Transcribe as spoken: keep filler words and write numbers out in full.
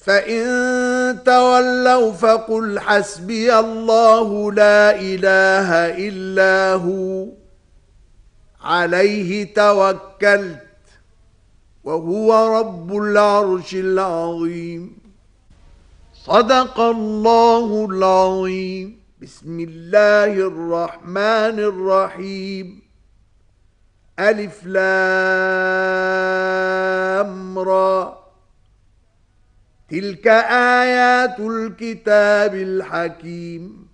فإن تولوا فقل حسبي الله لا إله إلا هو عليه توكلت وهو رب العرش العظيم. صدق الله العظيم. بسم الله الرحمن الرحيم. ألف لام را. تلك آيات الكتاب الحكيم.